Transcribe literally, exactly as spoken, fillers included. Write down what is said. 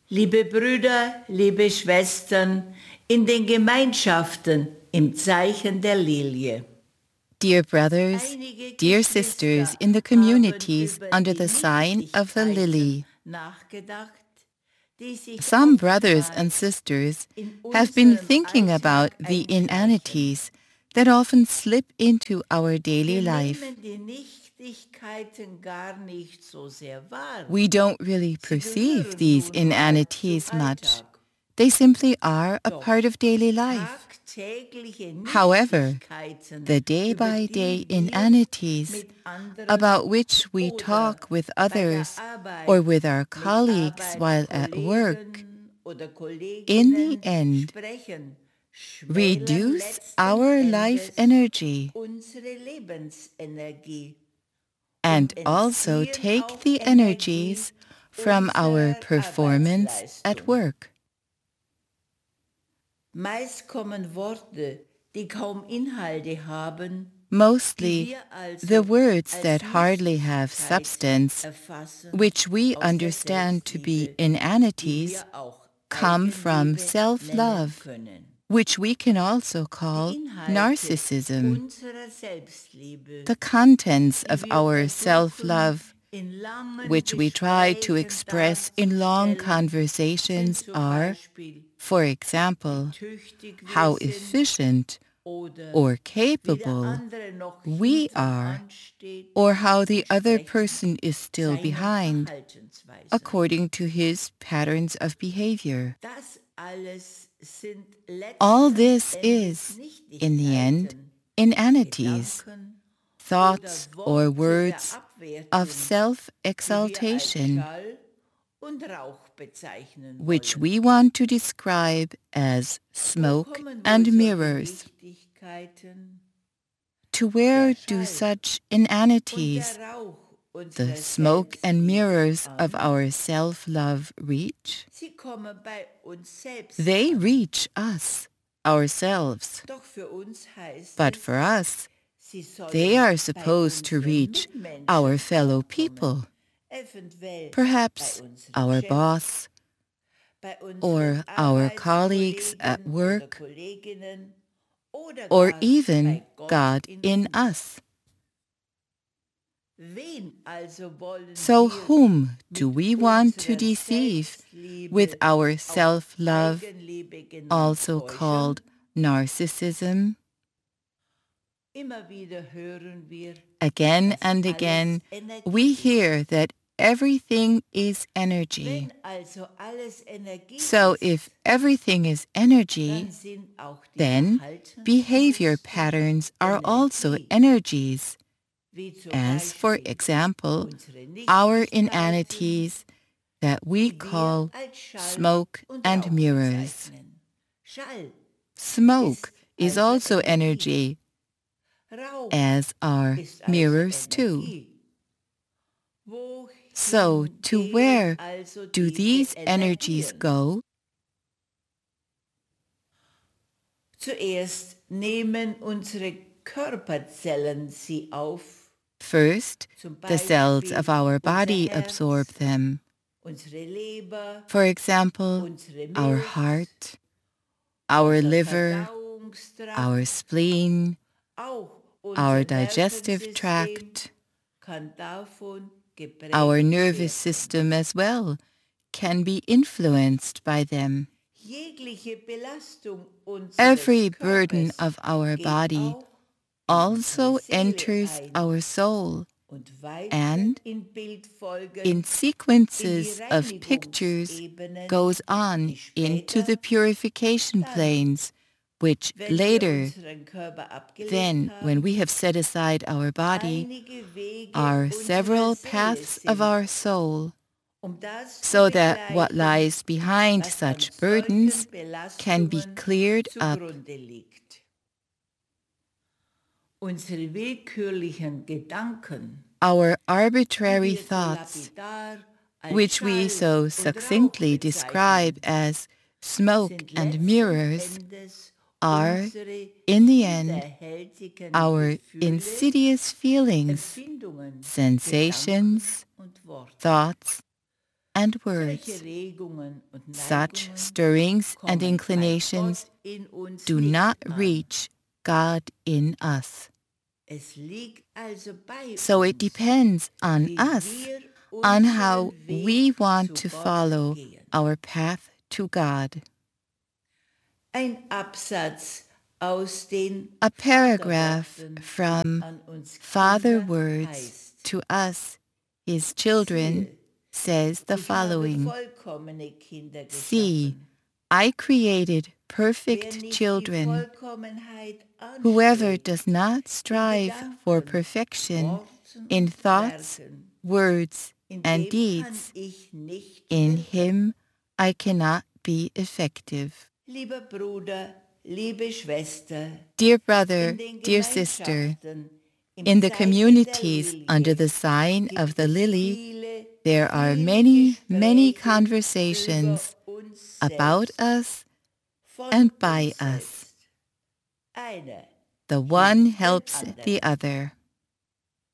Liebe Brüder, liebe Schwestern, in den Gemeinschaften im Zeichen der Lilie. Dear brothers, dear sisters in the communities under the sign of the lily, some brothers and sisters have been thinking about the inanities that often slip into our daily life. We don't really perceive these inanities much. They simply are a part of daily life. However, the day-by-day inanities about which we talk with others or with our colleagues while at work, in the end, reduce our life energy and also take the energies from our performance at work. Mostly, the words that hardly have substance, which we understand to be inanities, come from self-love, which we can also call narcissism. The contents of our self-love, which we try to express in long conversations, are, for example, how efficient or capable we are, or how the other person is still behind, according to his patterns of behavior. All this is, in the end, inanities, thoughts or words of self-exaltation, which we want to describe as smoke and mirrors. To where do such inanities, the smoke and mirrors of our self-love, reach? They reach us, ourselves. But for us, they are supposed to reach our fellow people, perhaps our boss, or our colleagues at work, or even God in us. So whom do we want to deceive with our self-love, also called narcissism? Again and again, we hear that everything is energy. So if everything is energy, then behavior patterns are also energies, as, for example, our inanities that we call smoke and mirrors. Smoke is also energy, as are mirrors too. So, to where do these energies go? Zuerst nehmen unsere Körperzellen sie auf. First, the cells of our body absorb them. For example, our heart, our liver, our spleen, our digestive tract, our nervous system as well can be influenced by them. Every burden of our body also enters our soul and, in sequences of pictures, goes on into the purification planes, which later, then, when we have set aside our body, are several paths of our soul, so that what lies behind such burdens can be cleared up. Our arbitrary thoughts, which we so succinctly describe as smoke and mirrors, are, in the end, our insidious feelings, sensations, thoughts, and Solche words. Regungen und Such Neigungen stirrings and kommen bei inclinations Gott in uns do nicht not an. reach God in us. Es liegt also bei So it uns, depends on wie us, wir on how unseren we Weg want zu to Gott follow gehen. our path to God. Ein Absatz aus den A paragraph Vaterworten from an uns Father Kinder words heißt: to us, his children, Siehe, says the ich habe following. vollkommene Kinder See, geschaffen. I created Wer perfect nicht die children. Vollkommenheit Whoever anstrebt, does not in strive for Gedanken, perfection Worten in und thoughts, Werken, words, in and dem kann deeds, ich nicht in wirken. him I cannot be effective. Lieber Bruder, liebe Schwester, Dear in brother, den dear sister, Gemeinschaften, im in the Zeichen der communities under the Lilie sign of gibt the es lily, viele, there are viele many, many Gespräche conversations über uns about selbst, us von and by uns us. selbst. Einer The one hilft den helps the anderen. other.